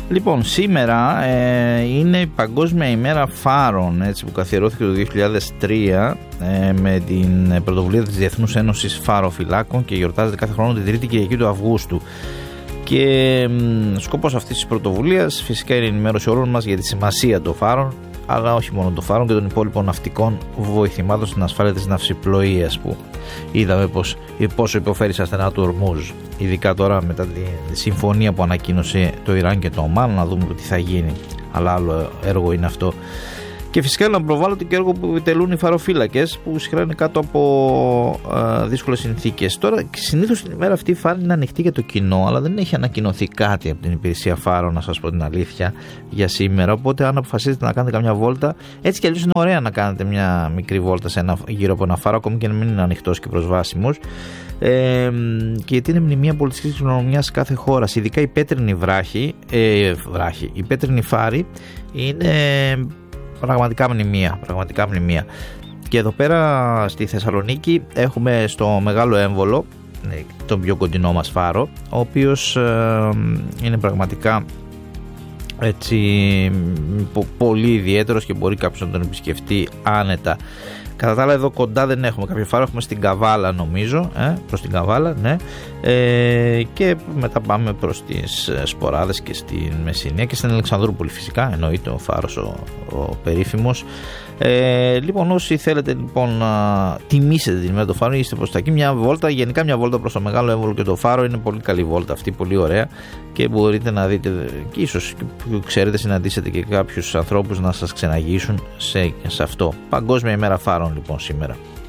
Λοιπόν, σήμερα είναι η Παγκόσμια ημέρα φάρων, έτσι, που καθιερώθηκε το 2003 με την πρωτοβουλία της Διεθνούς Ένωσης Φαροφυλάκων και γιορτάζεται κάθε χρόνο την 3η Κυριακή του Αυγούστου. Και σκοπός αυτής της πρωτοβουλίας φυσικά είναι η ενημέρωση όλων μας για τη σημασία των φάρων, αλλά όχι μόνο των φάρων και των υπόλοιπων ναυτικών βοηθημάτων στην ασφάλεια της ναυσιπλοείας, που είδαμε πόσο υποφέρει στα στενά του Ορμούζ, ειδικά τώρα μετά τη συμφωνία που ανακοίνωσε το Ιράν και το Ομάν, να δούμε τι θα γίνει, αλλά άλλο έργο είναι αυτό. Και φυσικά να προβάλλω και έργο που επιτελούν οι φαροφύλακες, που συχνά είναι κάτω από δύσκολες συνθήκες. Τώρα, συνήθως την ημέρα αυτή η φάρη είναι ανοιχτή για το κοινό, αλλά δεν έχει ανακοινωθεί κάτι από την υπηρεσία φάρων, να σας πω την αλήθεια, για σήμερα. Οπότε, αν αποφασίσετε να κάνετε καμιά βόλτα, έτσι κι αλλιώς είναι ωραία να κάνετε μια μικρή βόλτα γύρω από ένα φάρο, ακόμη και να μην είναι ανοιχτός και προσβάσιμος. Και γιατί είναι μνημεία πολιτιστικής κληρονομιάς κάθε χώρας, ειδικά η πέτρινη η πέτρινη φάρη είναι πραγματικά μνημεία. Και εδώ πέρα στη Θεσσαλονίκη έχουμε στο Μεγάλο Έμβολο τον πιο κοντινό μας φάρο, ο οποίος είναι πραγματικά έτσι πολύ ιδιαίτερος και μπορεί κάποιος να τον επισκεφτεί άνετα. Κατά τα άλλα, εδώ κοντά δεν έχουμε κάποιο φάρο, έχουμε στην Καβάλα, νομίζω, προς την Καβάλα, ναι, και μετά πάμε προς τις Σποράδες και στην Μεσσηνία και στην Αλεξανδρούπολη, φυσικά, εννοείται ο φάρος ο περίφημος. Λοιπόν, όσοι θέλετε λοιπόν να τιμήσετε την ημέρα του φάρου, είστε προς τα εκεί, γενικά μια βόλτα προς το Μεγάλο Έμβολο και το φάρο είναι πολύ καλή βόλτα αυτή, πολύ ωραία, και μπορείτε να δείτε και ίσως ξέρετε συναντήσετε και κάποιους ανθρώπους να σας ξεναγήσουν σε αυτό. Παγκόσμια ημέρα φάρων λοιπόν σήμερα.